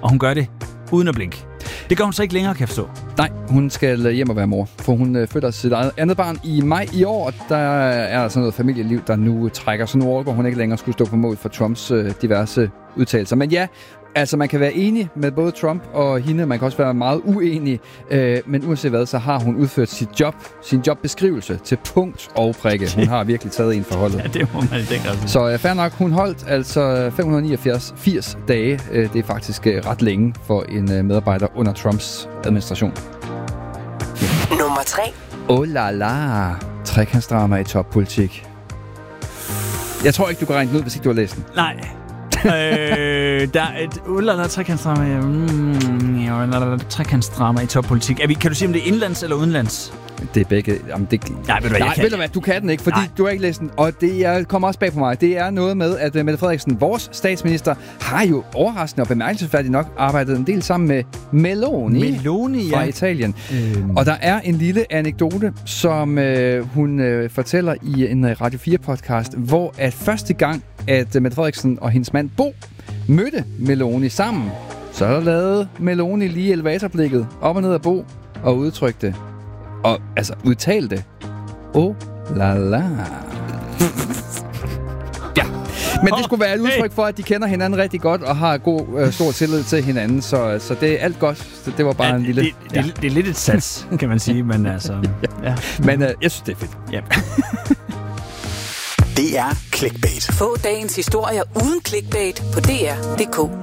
Og hun gør det uden at blinke. Det gør hun så ikke længere, kan jeg forstå. Nej, hun skal hjem og være mor, for hun fødte sit andet barn i maj i år, og der er sådan noget familieliv, der nu trækker. Så nu overgår hun ikke længere skulle stå på mål for Trumps diverse udtalelser. Men ja, altså man kan være enig med både Trump og hende, man kan også være meget uenig, men uanset hvad, så har hun udført sin jobbeskrivelse til punkt og prikke. Hun har virkelig taget en forholdet. Ja, det må man tænke altså. Så fair nok, hun holdt altså 580 dage. Det er faktisk ret længe for en medarbejder under Trumps administration. Nummer 3. Oh la la. Trekantsdrama i toppolitik. Jeg tror ikke, du kan regne den ud, hvis ikke du har læst den. Nej. Der er et trekantsdrama i toppolitik. Kan du sige, om det er indlands eller udenlands? Det er begge. Jamen, ved du hvad, du kan den ikke, fordi du har ikke læst den. Og det kommer også bag på mig. Det er noget med, at Mette Frederiksen, vores statsminister, har jo overraskende og bemærkelsesværdigt nok arbejdet en del sammen med Meloni fra Italien. Og der er en lille anekdote, som hun fortæller i en Radio 4-podcast, hvor at første gang, at Mette Frederiksen og hendes mand Bo mødte Meloni sammen, så lavede Meloni lige elevatorblikket op og ned af Bo og udtrykte og altså udtalte oh la la. Ja, men det skulle være et udtryk for, at de kender hinanden rigtig godt og har stor tillid til hinanden, så det er alt godt. Så det var bare en lille... Det er lidt et sats, kan man sige, men altså... Ja. Men jeg synes, det er fedt. Ja. Det er Clickbait. Få dagens historier uden clickbait på dr.dk.